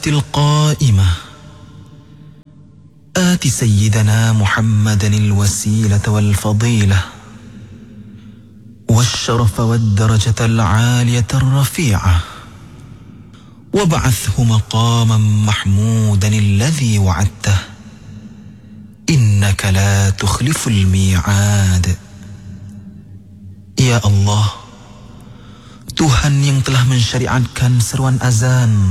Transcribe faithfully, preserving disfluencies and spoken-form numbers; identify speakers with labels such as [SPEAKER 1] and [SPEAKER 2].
[SPEAKER 1] القائمة آت سيدنا محمدا الوسيلة والفضيلة والشرف والدرجة العالية الرفيعة وابعثه مقاما محمودا الذي وعدته إنك لا تخلف الميعاد. Ya Allah, Tuhan yang telah mensyariatkan seruan azan